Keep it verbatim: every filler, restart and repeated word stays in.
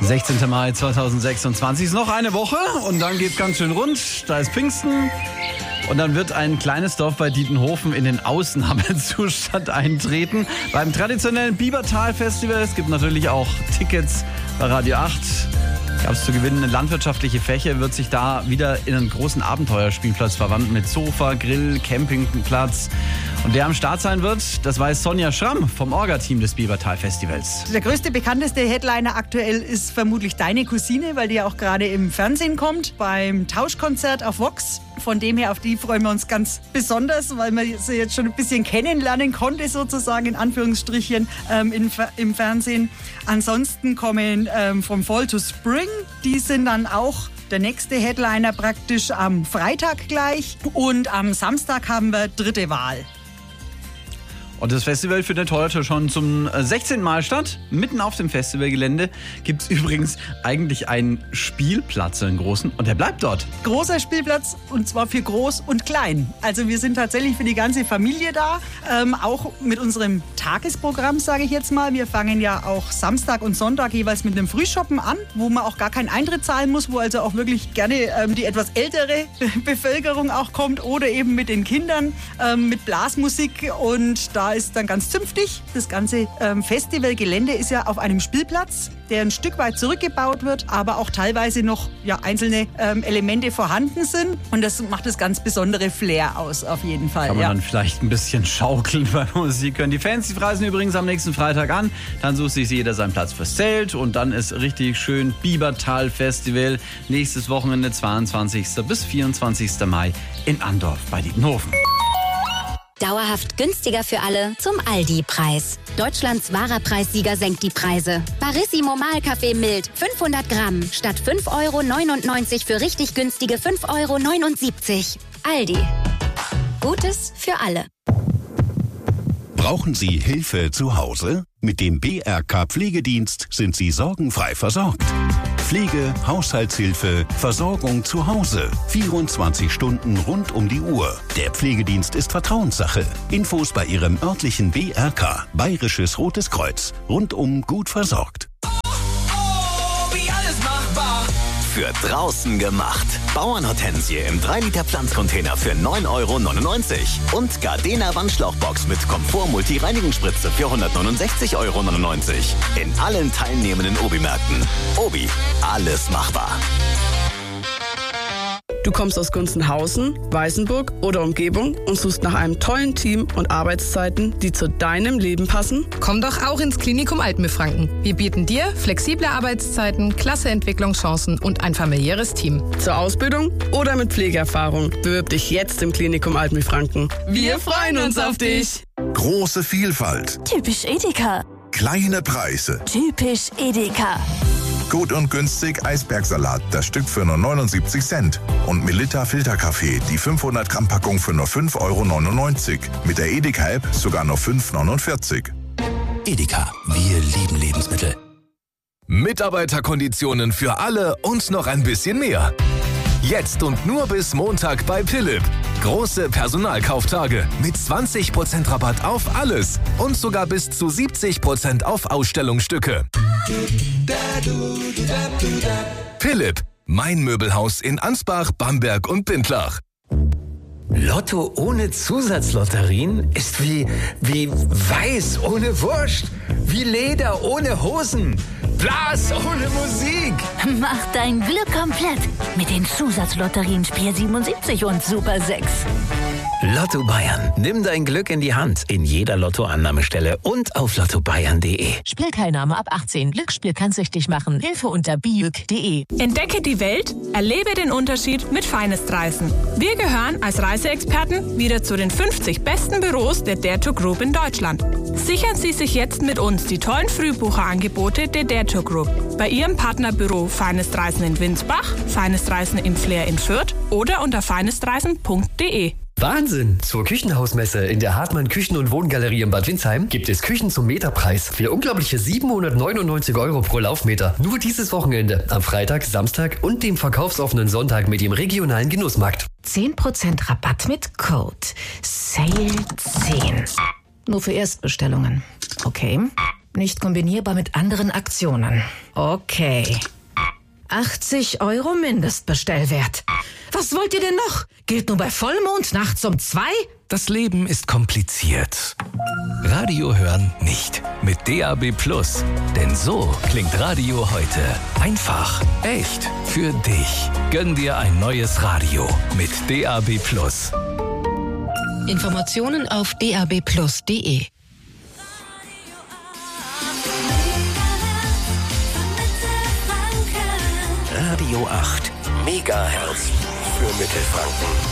sechzehnten Mai zweitausendsechsundzwanzig ist noch eine Woche und dann geht's ganz schön rund. Da ist Pfingsten und dann wird ein kleines Dorf bei Dietenhofen in den Ausnahmezustand eintreten. Beim traditionellen Biebertal-Festival. Es gibt natürlich auch Tickets bei Radio acht. Gab es zu gewinnen. Eine landwirtschaftliche Fläche wird sich da wieder in einen großen Abenteuerspielplatz verwandeln mit Sofa, Grill, Campingplatz. Und der am Start sein wird, das weiß Sonja Schramm vom Orga-Team des Biebertal-Festivals. Der größte, bekannteste Headliner aktuell ist vermutlich deine Cousine, weil die ja auch gerade im Fernsehen kommt, beim Tauschkonzert auf Vox. Von dem her, auf die freuen wir uns ganz besonders, weil man sie jetzt schon ein bisschen kennenlernen konnte, sozusagen in Anführungsstrichen, ähm, in, im Fernsehen. Ansonsten kommen ähm, vom Fall to Spring, die sind dann auch der nächste Headliner praktisch am Freitag gleich. Und am Samstag haben wir dritte Wahl. Und das Festival findet heute schon zum sechzehnten Mal statt. Mitten auf dem Festivalgelände gibt es übrigens eigentlich einen Spielplatz, einen großen, und der bleibt dort. Großer Spielplatz, und zwar für groß und klein. Also wir sind tatsächlich für die ganze Familie da, ähm, auch mit unserem Tagesprogramm, sage ich jetzt mal. Wir fangen ja auch Samstag und Sonntag jeweils mit einem Frühshoppen an, wo man auch gar keinen Eintritt zahlen muss, wo also auch wirklich gerne ähm, die etwas ältere Bevölkerung auch kommt oder eben mit den Kindern, ähm, mit Blasmusik, und da ist dann ganz zünftig. Das ganze ähm, Festivalgelände ist ja auf einem Spielplatz, der ein Stück weit zurückgebaut wird, aber auch teilweise noch ja, einzelne ähm, Elemente vorhanden sind. Und das macht das ganz besondere Flair aus, auf jeden Fall. Kann man ja. dann vielleicht ein bisschen schaukeln bei Musik hören. Die Fans, die reisen übrigens am nächsten Freitag an. Dann sucht sich jeder seinen Platz fürs Zelt und dann ist richtig schön Biebertal Festival. Nächstes Wochenende zweiundzwanzigsten bis vierundzwanzigsten Mai in Andorf bei Dietenhofen. Dauerhaft günstiger für alle zum Aldi-Preis. Deutschlands wahrer Preissieger senkt die Preise. Barissimo Mahlkaffee mild fünfhundert Gramm statt fünf Euro neunundneunzig für richtig günstige fünf Euro neunundsiebzig. Aldi. Gutes für alle. Brauchen Sie Hilfe zu Hause? Mit dem B R K Pflegedienst sind Sie sorgenfrei versorgt. Pflege, Haushaltshilfe, Versorgung zu Hause. vierundzwanzig Stunden rund um die Uhr. Der Pflegedienst ist Vertrauenssache. Infos bei Ihrem örtlichen B R K. Bayerisches Rotes Kreuz. Rundum gut versorgt. Für draußen gemacht. Bauernhortensie im drei Liter Pflanzcontainer für neun Euro neunundneunzig. Und Gardena Wandschlauchbox mit Komfort-Multi-Reinigungsspritze für hundertneunundsechzig Euro neunundneunzig. In allen teilnehmenden Obi-Märkten. Obi, alles machbar. Du kommst aus Gunzenhausen, Weißenburg oder Umgebung und suchst nach einem tollen Team und Arbeitszeiten, die zu deinem Leben passen? Komm doch auch ins Klinikum Altenbefranken. Wir bieten dir flexible Arbeitszeiten, klasse Entwicklungschancen und ein familiäres Team. Zur Ausbildung oder mit Pflegeerfahrung? Bewirb dich jetzt im Klinikum Altenbefranken. Wir freuen uns auf dich. Große Vielfalt. Typisch Edeka. Kleine Preise. Typisch Edeka. Gut und günstig Eisbergsalat, das Stück für nur neunundsiebzig Cent. Und Melitta Filterkaffee, die fünfhundert Gramm Packung für nur fünf Euro neunundneunzig. Mit der Edeka-App sogar nur fünf Euro neunundvierzig. Edeka, wir lieben Lebensmittel. Mitarbeiterkonditionen für alle und noch ein bisschen mehr. Jetzt und nur bis Montag bei Philipp. Große Personalkauftage mit zwanzig Prozent Rabatt auf alles und sogar bis zu siebzig Prozent auf Ausstellungsstücke. Philipp, mein Möbelhaus in Ansbach, Bamberg und Bindlach. Lotto ohne Zusatzlotterien ist wie, wie Weiß ohne Wurst, wie Leder ohne Hosen, Blas ohne Musik. Mach dein Glück komplett mit den Zusatzlotterien Spiel siebenundsiebzig und Super sechs. Lotto Bayern. Nimm dein Glück in die Hand. In jeder Lottoannahmestelle und auf lotto bayern punkt de. Spielteilnahme ab achtzehn. Glücksspiel kann süchtig machen. Hilfe unter biuk punkt de. Entdecke die Welt, erlebe den Unterschied mit Feinest-Reisen. Wir gehören als Reiseexperten wieder zu den fünfzig besten Büros der Dare to Group in Deutschland. Sichern Sie sich jetzt mit uns die tollen Frühbucherangebote der Dare to Group. Bei Ihrem Partnerbüro Feinest Reisen in Winsbach, Feinest Reisen im Flair in Fürth oder unter feinestreisen punkt de. Wahnsinn! Zur Küchenhausmesse in der Hartmann Küchen- und Wohngalerie in Bad Windsheim gibt es Küchen zum Meterpreis für unglaubliche siebenhundertneunundneunzig Euro pro Laufmeter. Nur dieses Wochenende, am Freitag, Samstag und dem verkaufsoffenen Sonntag mit dem regionalen Genussmarkt. zehn Prozent Rabatt mit Code S A L E zehn. Nur für Erstbestellungen. Okay. Nicht kombinierbar mit anderen Aktionen. Okay. achtzig Euro Mindestbestellwert. Was wollt ihr denn noch? Gilt nur bei Vollmond nachts um zwei? Das Leben ist kompliziert. Radio hören nicht. Mit D A B Plus. Denn so klingt Radio heute. Einfach, echt, für dich. Gönn dir ein neues Radio mit D A B Plus. Informationen auf d a b plus punkt d e. Radio acht Megahertz für Mittelfranken.